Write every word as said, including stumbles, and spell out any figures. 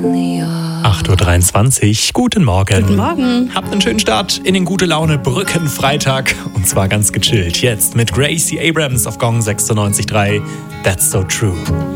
acht Uhr dreiundzwanzig, guten Morgen. Guten Morgen. Habt einen schönen Start in den Gute Laune Brückenfreitag. Und zwar ganz gechillt. Jetzt mit Gracie Abrams auf Gong sechsundneunzig Komma drei. That's so true.